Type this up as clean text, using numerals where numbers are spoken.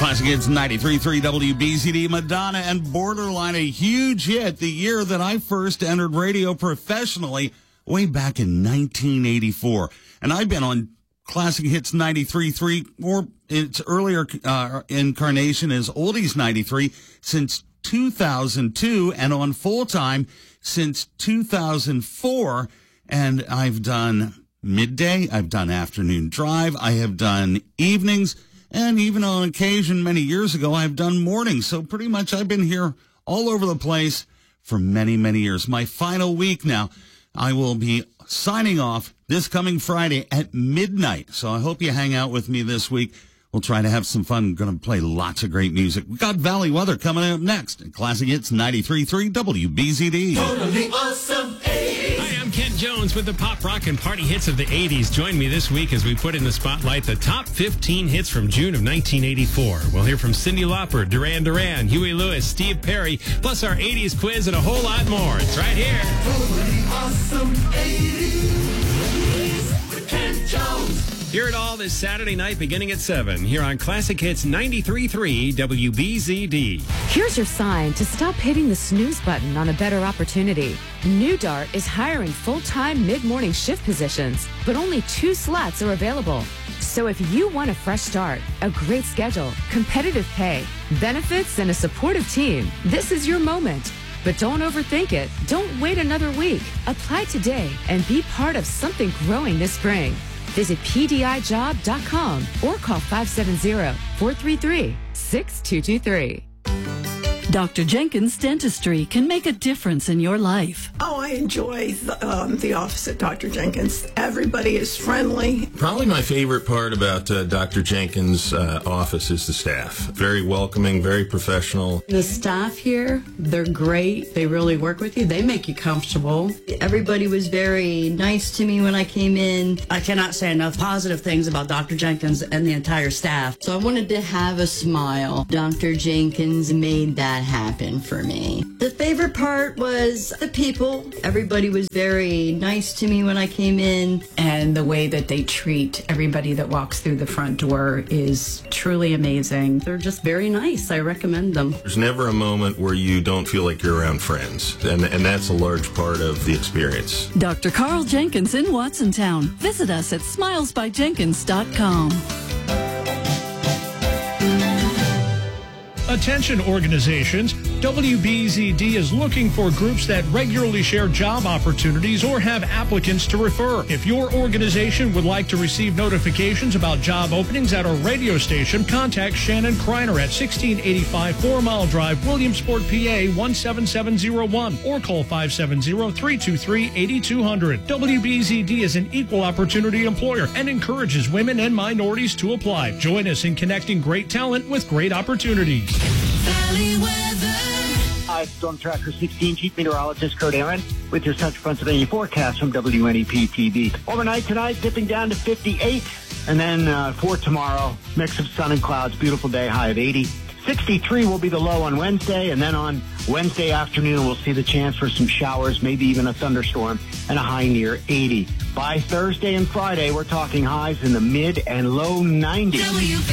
Classic Hits 93.3 WBZD, Madonna and Borderline, a huge hit the year that I first entered radio professionally way back in 1984. And I've been on Classic Hits 93.3 or its earlier incarnation as Oldies 93 since 2002 and on full time since 2004. And I've done midday, I've done afternoon drive, I have done evenings, and even on occasion many years ago, I've done mornings. So pretty much I've been here all over the place for many, many years. My final week now, I will be signing off this coming Friday at midnight. So I hope you hang out with me this week. We'll try to have some fun. I'm going to play lots of great music. We got Valley Weather coming up next. Classic Hits 93.3 WBZD. Totally awesome 80s. Hi, I'm Ken Jones with the pop, rock, and party hits of the 80s. Join me this week as we put in the spotlight the top 15 hits from June of 1984. We'll hear from Cyndi Lauper, Duran Duran, Huey Lewis, Steve Perry, plus our 80s quiz and a whole lot more. It's right here. Totally awesome 80s with Ken Jones. Hear it all this Saturday night beginning at 7 here on Classic Hits 93.3 WBZD. Here's your sign to stop hitting the snooze button on a better opportunity. New Dart is hiring full-time mid-morning shift positions, but only 2 slots are available. So if you want a fresh start, a great schedule, competitive pay, benefits, and a supportive team, this is your moment. But don't overthink it. Don't wait another week. Apply today and be part of something growing this spring. Visit PDIjob.com or call 570-433-6223. Dr. Jenkins Dentistry can make a difference in your life. Oh, I enjoy the office at Dr. Jenkins. Everybody is friendly. Probably my favorite part about Dr. Jenkins' office is the staff. Very welcoming, very professional. The staff here, they're great. They really work with you. They make you comfortable. Everybody was very nice to me when I came in. I cannot say enough positive things about Dr. Jenkins and the entire staff. So I wanted to have a smile. Dr. Jenkins made that happen for me. The favorite part was the people. Everybody was very nice to me when I came in. And the way that they treat everybody that walks through the front door is truly amazing. They're just very nice. I recommend them. There's never a moment where you don't feel like you're around friends, and that's a large part of the experience. Dr. Carl Jenkins in Watsontown. Visit us at smilesbyjenkins.com. Attention organizations, WBZD is looking for groups that regularly share job opportunities or have applicants to refer. If your organization would like to receive notifications about job openings at our radio station, contact Shannon Kreiner at 1685 4 Mile Drive, Williamsport, PA 17701 or call 570-323-8200. WBZD is an equal opportunity employer and encourages women and minorities to apply. Join us in connecting great talent with great opportunities. Valley Weather. Hi, Storm Tracker 16 Chief Meteorologist Kurt Aaron with your Central Pennsylvania forecast from WNEP-TV. Overnight tonight, dipping down to 58. And then for tomorrow, mix of sun and clouds, beautiful day, high of 80. 63 will be the low on Wednesday, and then on Wednesday afternoon, we'll see the chance for some showers, maybe even a thunderstorm, and a high near 80. By Thursday and Friday, we're talking highs in the mid and low 90s.